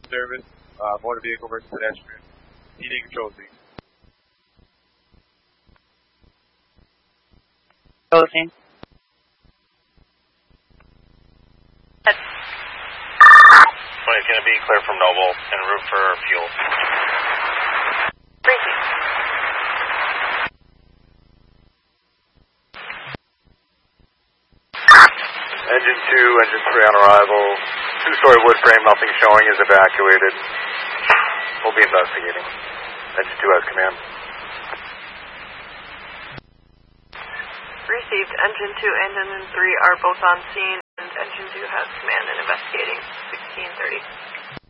service, motor vehicle versus pedestrian. ED control Z. Closing. It's going to be clear from Noble en route for fuel. Briefing. Engine 2, Engine 3 on arrival. Two-story wood frame, nothing showing, is evacuated. We'll be investigating. Engine 2 has command. Received. Engine 2 and Engine 3 are both on scene, and Engine 2 has command and investigating. 1630.